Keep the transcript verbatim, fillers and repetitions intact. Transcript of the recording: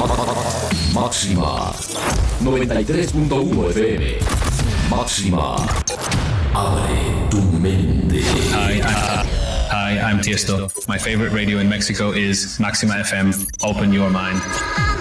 Máxima noventa y tres punto uno F M. Máxima. Abre tu mente. Hi, uh, hi, I'm Tiesto. My favorite radio in Mexico is Maxima F M. Open your mind.